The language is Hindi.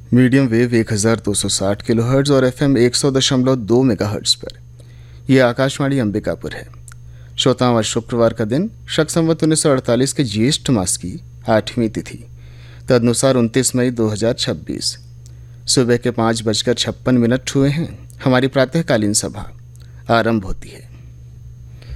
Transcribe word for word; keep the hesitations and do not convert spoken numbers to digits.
मीडियम वेव एक हज़ार दो सौ साठ किलोहर्ट्ज़ और एफएम एक सौ दशमलव दो मेगाहर्ट्ज़ पर। यह आकाशवाणी अंबिकापुर है। श्रोताओं, आज शुक्रवार का दिन शक संवत उन्नीस सौ अड़तालीस के ज्येष्ठ मास की आठवीं तिथि, तदनुसार उनतीस मई दो हजार छब्बीस। सुबह के पाँच बजकर छप्पन मिनट हुए हैं। हमारी प्रातःकालीन सभा आरंभ होती है।